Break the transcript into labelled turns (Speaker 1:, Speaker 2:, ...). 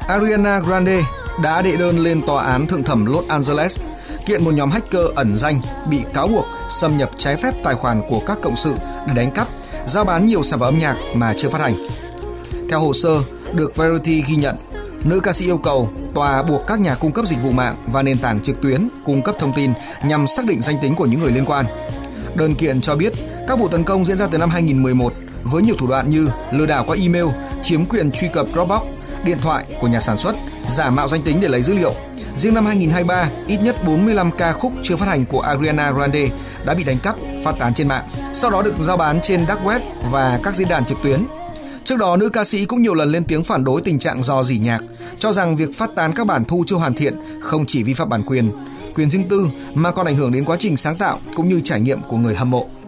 Speaker 1: Ariana Grande đã đệ đơn lên tòa án thượng thẩm Los Angeles kiện một nhóm hacker ẩn danh bị cáo buộc xâm nhập trái phép tài khoản của các cộng sự để đánh cắp, giao bán nhiều sản phẩm âm nhạc mà chưa phát hành. Theo hồ sơ được Variety ghi nhận, nữ ca sĩ yêu cầu tòa buộc các nhà cung cấp dịch vụ mạng và nền tảng trực tuyến cung cấp thông tin nhằm xác định danh tính của những người liên quan. Đơn kiện cho biết các vụ tấn công diễn ra từ năm 2011 với nhiều thủ đoạn như lừa đảo qua email, chiếm quyền truy cập Dropbox, điện thoại của nhà sản xuất, giả mạo danh tính để lấy dữ liệu. Riêng năm 2023, ít nhất 45 ca khúc chưa phát hành của Ariana Grande đã bị đánh cắp, phát tán trên mạng, sau đó được giao bán trên dark web và các diễn đàn trực tuyến. Trước đó, nữ ca sĩ cũng nhiều lần lên tiếng phản đối tình trạng rò rỉ nhạc, cho rằng việc phát tán các bản thu chưa hoàn thiện không chỉ vi phạm bản quyền riêng tư mà còn ảnh hưởng đến quá trình sáng tạo cũng như trải nghiệm của người hâm mộ.